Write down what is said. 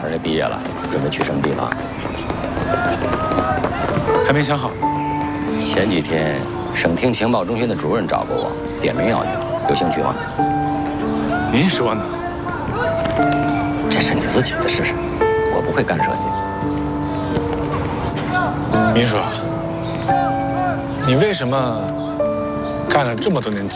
上就毕业了，准备去什么地方？ 还没想好。 前几天省厅情报中心的主任找过我，点名要你，有兴趣吗？ 您说呢？ 这是你自己的事，我不会干涉你。 您说，你为什么干了这么多年